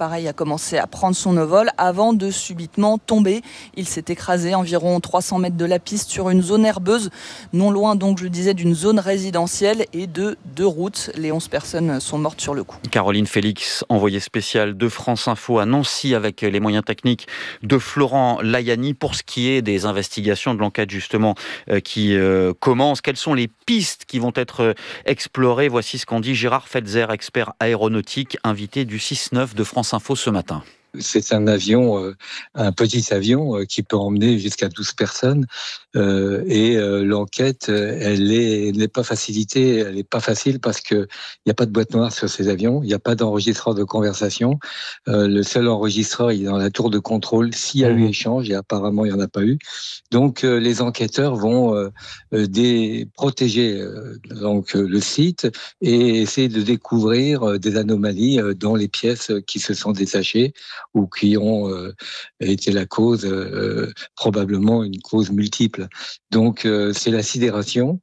l'appareil a commencé à prendre son envol avant de subitement tomber. Il s'est écrasé environ 300 mètres de la piste sur une zone herbeuse, non loin donc, je le disais, d'une zone résidentielle et de 2 routes. Les 11 personnes sont mortes sur le coup. Caroline Félix, envoyée spéciale de France Info à Nancy avec les moyens techniques de Florent Layani. Pour ce qui est des investigations de l'enquête justement qui commence, quelles sont les pistes qui vont être explorées? Voici ce qu'en dit Gérard Felzer, expert aéronautique, invité du 6-9 de France Info ce matin. C'est un avion, un petit avion qui peut emmener jusqu'à 12 personnes. L'enquête, elle n'est pas facilitée, elle n'est pas facile parce que il n'y a pas de boîte noire sur ces avions, il n'y a pas d'enregistreur de conversation. Le seul enregistreur, il est dans la tour de contrôle. S'il y a eu échange, et apparemment il n'y en a pas eu. Donc les enquêteurs vont protéger le site et essayer de découvrir des anomalies dans les pièces qui se sont détachées ou qui ont été la cause, probablement une cause multiple. Donc c'est la sidération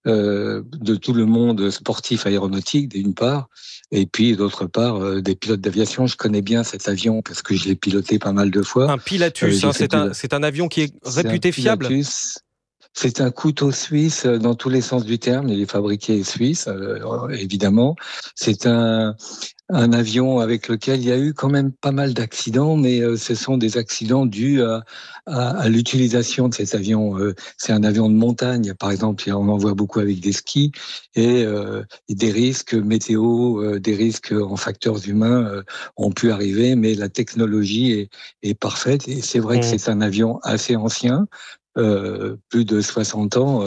de tout le monde sportif aéronautique d'une part, et puis d'autre part des pilotes d'aviation. Je connais bien cet avion parce que je l'ai piloté pas mal de fois. Un Pilatus, c'est un avion qui est réputé fiable. C'est un couteau suisse dans tous les sens du terme. Il est fabriqué suisse, évidemment. C'est un avion avec lequel il y a eu quand même pas mal d'accidents, mais ce sont des accidents dus à l'utilisation de cet avion. C'est un avion de montagne, par exemple, on en voit beaucoup avec des skis, et des risques météo, des risques en facteurs humains ont pu arriver, mais la technologie est parfaite, et c'est vrai que c'est un avion assez ancien, plus de 60 ans,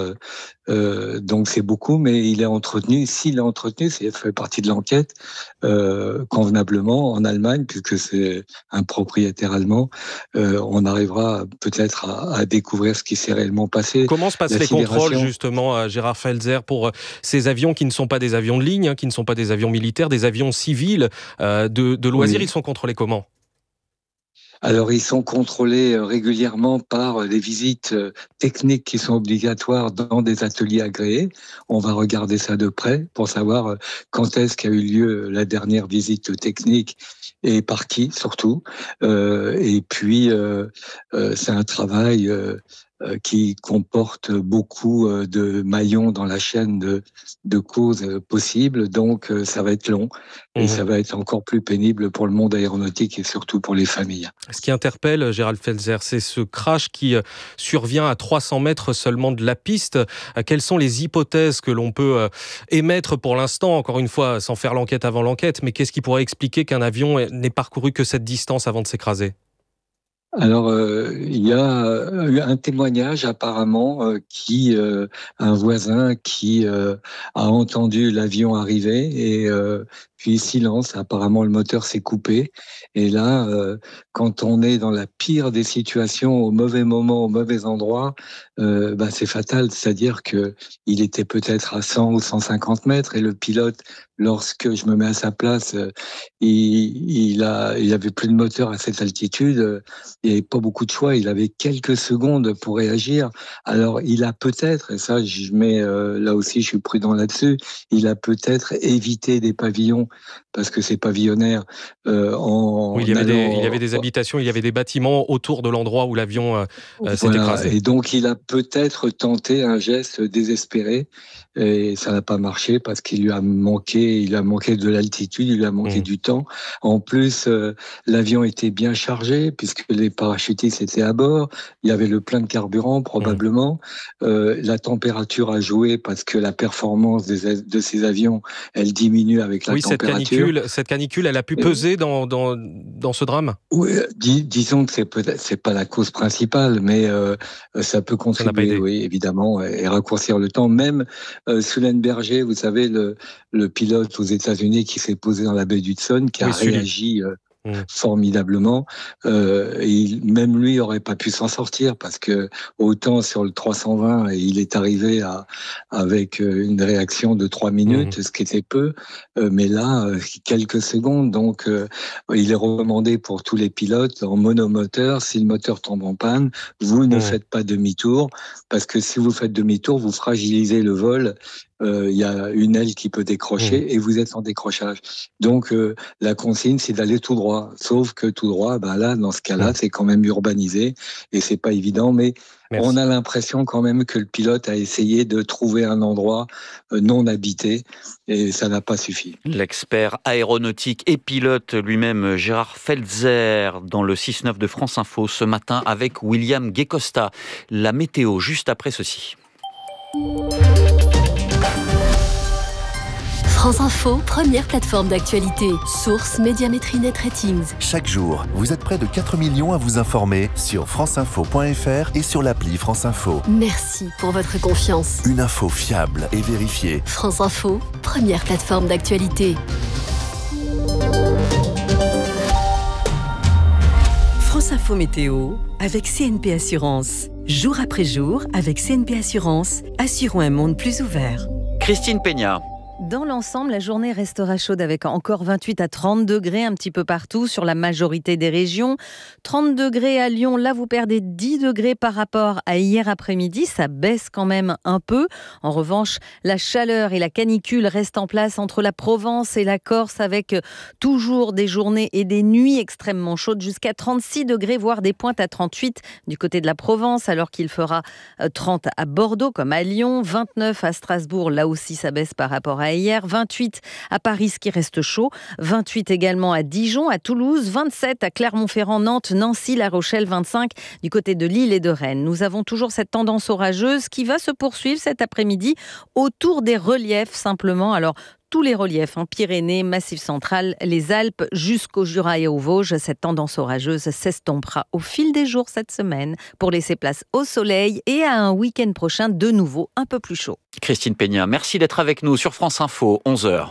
donc c'est beaucoup, mais il est entretenu. S'il est entretenu, ça fait partie de l'enquête convenablement en Allemagne, puisque c'est un propriétaire allemand. On arrivera peut-être à découvrir ce qui s'est réellement passé. Comment se passent les contrôles justement, Gérard Felzer, pour ces avions qui ne sont pas des avions de ligne, qui ne sont pas des avions militaires, des avions civils de loisirs? Oui. Ils sont contrôlés comment? Alors, ils sont contrôlés régulièrement par des visites techniques qui sont obligatoires dans des ateliers agréés. On va regarder ça de près pour savoir quand est-ce qu'a eu lieu la dernière visite technique et par qui, surtout. Et puis, c'est un travail qui comporte beaucoup de maillons dans la chaîne de causes possibles. Donc, ça va être long et ça va être encore plus pénible pour le monde aéronautique et surtout pour les familles. Ce qui interpelle, Gérald Felzer, c'est ce crash qui survient à 300 mètres seulement de la piste. Quelles sont les hypothèses que l'on peut émettre pour l'instant, encore une fois, sans faire l'enquête avant l'enquête, mais qu'est-ce qui pourrait expliquer qu'un avion n'ait parcouru que cette distance avant de s'écraser ? Alors, il y a eu un témoignage apparemment un voisin qui a entendu l'avion arriver et puis silence. Apparemment, le moteur s'est coupé. Et là, quand on est dans la pire des situations, au mauvais moment, au mauvais endroit, c'est fatal. C'est-à-dire que il était peut-être à 100 ou 150 mètres et le pilote, lorsque je me mets à sa place, il avait plus de moteur à cette altitude. Il n'y avait pas beaucoup de choix, il avait quelques secondes pour réagir. Alors, il a peut-être, et ça, là aussi, je suis prudent là-dessus, il a peut-être évité des pavillons, parce que c'est pavillonnaire. Oui, il y avait des habitations, il y avait des bâtiments autour de l'endroit où l'avion s'est écrasé. Et donc, il a peut-être tenté un geste désespéré, et ça n'a pas marché parce qu'il lui a manqué de l'altitude, il lui a manqué du temps. En plus, l'avion était bien chargé puisque les parachutistes étaient à bord. Il y avait le plein de carburant probablement. La température a joué parce que la performance de ces avions, elle diminue avec la température. Cette canicule, elle a pu peser dans ce drame. Oui, disons que c'est pas la cause principale, mais ça peut contribuer, oui, évidemment, et raccourcir le temps. Même Sullenberger, vous savez, le pilote aux États-Unis qui s'est posé dans la baie d'Hudson, qui a réagi formidablement. Même lui aurait pas pu s'en sortir parce que autant sur le 320, il est arrivé avec une réaction de 3 minutes, ce qui était peu, mais là, quelques secondes. Donc, il est recommandé pour tous les pilotes en monomoteur, si le moteur tombe en panne, vous ne faites pas demi-tour parce que si vous faites demi-tour, vous fragilisez le vol il y a une aile qui peut décrocher et vous êtes en décrochage. Donc la consigne, c'est d'aller tout droit. Sauf que tout droit, là, dans ce cas-là, c'est quand même urbanisé et c'est pas évident. Mais on a l'impression quand même que le pilote a essayé de trouver un endroit non habité et ça n'a pas suffi. L'expert aéronautique et pilote lui-même, Gérard Felzer, dans le 6-9 de France Info ce matin avec William Guécosta. La météo, juste après ceci. France Info, première plateforme d'actualité. Source Médiamétrie Net Ratings. Chaque jour, vous êtes près de 4 millions à vous informer sur franceinfo.fr et sur l'appli France Info. Merci pour votre confiance. Une info fiable et vérifiée. France Info, première plateforme d'actualité. France Info Météo avec CNP Assurance. Jour après jour, avec CNP Assurance, assurons un monde plus ouvert. Christine Peña. Dans l'ensemble, la journée restera chaude avec encore 28 à 30 degrés un petit peu partout sur la majorité des régions. 30 degrés à Lyon, là vous perdez 10 degrés par rapport à hier après-midi. Ça baisse quand même un peu. En revanche, la chaleur et la canicule restent en place entre la Provence et la Corse avec toujours des journées et des nuits extrêmement chaudes jusqu'à 36 degrés, voire des pointes à 38 du côté de la Provence alors qu'il fera 30 à Bordeaux comme à Lyon, 29 à Strasbourg, là aussi ça baisse par rapport à hier, 28 à Paris, ce qui reste chaud, 28 également à Dijon, à Toulouse, 27 à Clermont-Ferrand, Nantes, Nancy, La Rochelle, 25 du côté de Lille et de Rennes. Nous avons toujours cette tendance orageuse qui va se poursuivre cet après-midi autour des reliefs simplement. Alors, tous les reliefs, Pyrénées, Massif central, les Alpes, jusqu'au Jura et aux Vosges. Cette tendance orageuse s'estompera au fil des jours cette semaine pour laisser place au soleil et à un week-end prochain de nouveau un peu plus chaud. Christine Peña, merci d'être avec nous sur France Info, 11h.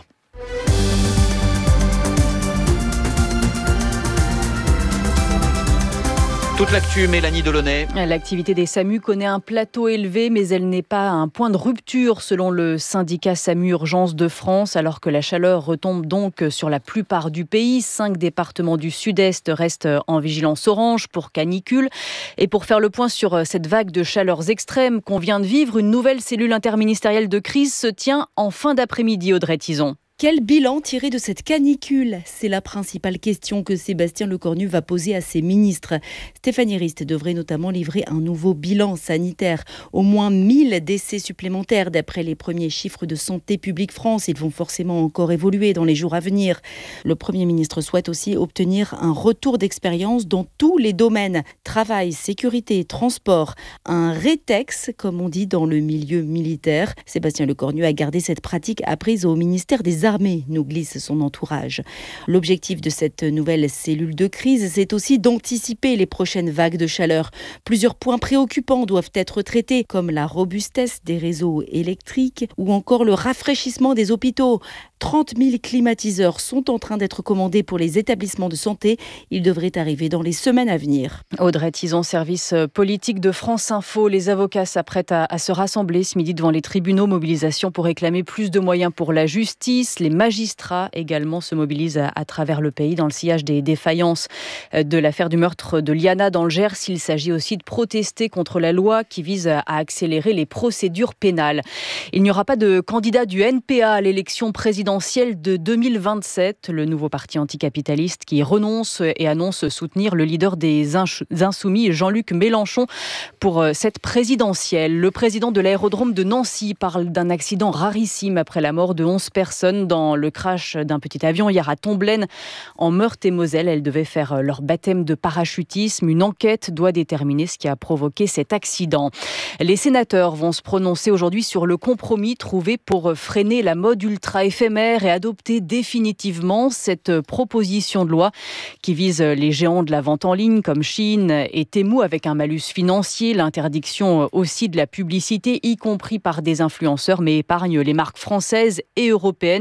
Toute l'actu, Mélanie Delaunay. L'activité des SAMU connaît un plateau élevé, mais elle n'est pas à un point de rupture selon le syndicat SAMU Urgence de France, alors que la chaleur retombe donc sur la plupart du pays. 5 départements du sud-est restent en vigilance orange pour canicule. Et pour faire le point sur cette vague de chaleurs extrêmes qu'on vient de vivre, une nouvelle cellule interministérielle de crise se tient en fin d'après-midi, Audrey Tison. Quel bilan tirer de cette canicule ? C'est la principale question que Sébastien Lecornu va poser à ses ministres. Stéphanie Rist devrait notamment livrer un nouveau bilan sanitaire. Au moins 1000 décès supplémentaires d'après les premiers chiffres de Santé publique France. Ils vont forcément encore évoluer dans les jours à venir. Le Premier ministre souhaite aussi obtenir un retour d'expérience dans tous les domaines. Travail, sécurité, transport. Un rétex, comme on dit dans le milieu militaire. Sébastien Lecornu a gardé cette pratique apprise au ministère des Armées, nous glisse son entourage. L'objectif de cette nouvelle cellule de crise, c'est aussi d'anticiper les prochaines vagues de chaleur. Plusieurs points préoccupants doivent être traités, comme la robustesse des réseaux électriques ou encore le rafraîchissement des hôpitaux. 30 000 climatiseurs sont en train d'être commandés pour les établissements de santé. Ils devraient arriver dans les semaines à venir. Audrey Tison, service politique de France Info. Les avocats s'apprêtent à se rassembler ce midi devant les tribunaux. Mobilisation pour réclamer plus de moyens pour la justice. Les magistrats également se mobilisent à travers le pays dans le sillage des défaillances de l'affaire du meurtre de Liana dans le Gers. Il s'agit aussi de protester contre la loi qui vise à accélérer les procédures pénales. Il n'y aura pas de candidat du NPA à l'élection présidentielle de 2027. Le nouveau parti anticapitaliste qui renonce et annonce soutenir le leader des Insoumis, Jean-Luc Mélenchon, pour cette présidentielle. Le président de l'aérodrome de Nancy parle d'un accident rarissime après la mort de 11 personnes dans le crash d'un petit avion hier à Tomblaine, en Meurthe-et-Moselle. Elles devaient faire leur baptême de parachutisme. Une enquête doit déterminer ce qui a provoqué cet accident. Les sénateurs vont se prononcer aujourd'hui sur le compromis trouvé pour freiner la mode ultra-éphémère et adopter définitivement cette proposition de loi qui vise les géants de la vente en ligne comme Shein et Temu avec un malus financier, l'interdiction aussi de la publicité, y compris par des influenceurs, mais épargne les marques françaises et européennes.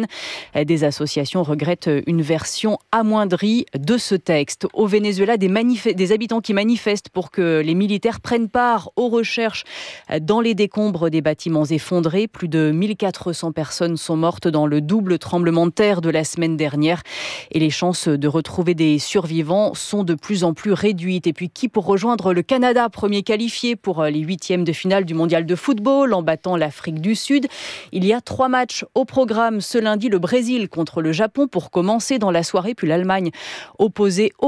Des associations regrettent une version amoindrie de ce texte. Au Venezuela, des habitants qui manifestent pour que les militaires prennent part aux recherches dans les décombres des bâtiments effondrés. Plus de 1400 personnes sont mortes dans le double tremblement de terre de la semaine dernière. Et les chances de retrouver des survivants sont de plus en plus réduites. Et puis, qui pour rejoindre le Canada, premier qualifié pour les 8e de finale du mondial de football en battant l'Afrique du Sud. Il y a 3 matchs au programme. Ce lundi, le Brésil contre le Japon pour commencer dans la soirée, puis l'Allemagne opposée au